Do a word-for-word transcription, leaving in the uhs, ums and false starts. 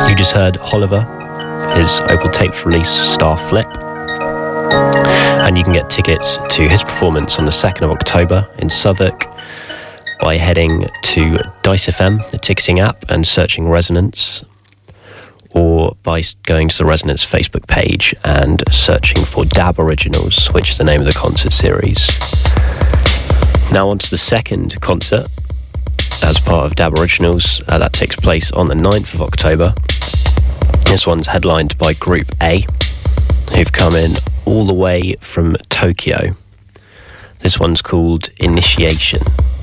You just heard Oliver, his Opal Tapes release Star Flip. And you can get tickets to his performance on the second of October in Southwark by heading to Dice F M, the ticketing app, and searching Resonance, or by going to the Resonance Facebook page and searching for Dab Originals, which is the name of the concert series. Now on to the second concert as part of Dab Originals. Uh, that takes place on the ninth of October. This one's headlined by Group A, who've come in all the way from Tokyo. This one's called Initiation.